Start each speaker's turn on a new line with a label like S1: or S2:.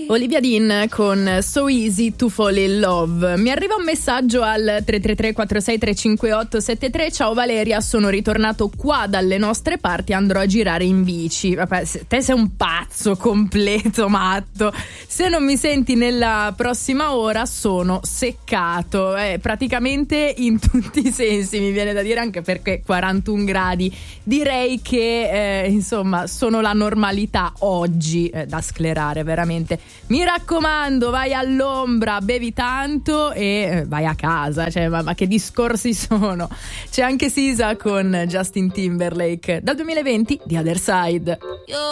S1: Olivia Dean con So Easy to Fall in Love. Mi arriva un messaggio al 333 46 358 73. Ciao Valeria, sono ritornato qua dalle nostre parti, andrò a girare in bici. Vabbè, te sei un pazzo completo, matto. Se non mi senti nella prossima ora sono seccato, praticamente in tutti i sensi, mi viene da dire, anche perché 41 gradi direi che insomma sono la normalità oggi, da sclerare veramente. Mi raccomando, vai all'ombra, bevi tanto e vai a casa, cioè ma che discorsi sono. C'è anche Sisa con Justin Timberlake dal 2020 di Other Side.